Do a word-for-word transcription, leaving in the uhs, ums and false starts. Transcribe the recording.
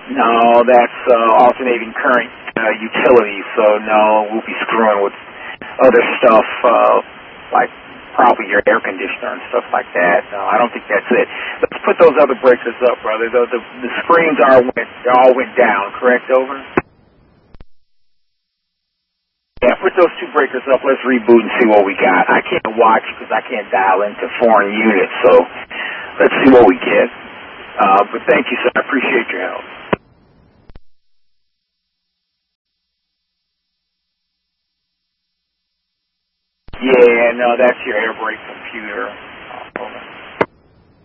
No, that's uh, alternating current uh, utilities. So no, we'll be screwing with other stuff uh, like probably your air conditioner and stuff like that. No, I don't think that's it. Let's put those other breakers up, brother. The the, the screens are went they all went down. Correct? Over. Yeah, put those two breakers up. Let's reboot and see what we got. I can't watch because I can't dial into foreign units. So let's see what we get. Uh, but thank you, sir. I appreciate your help. Yeah, no, that's your air brake computer.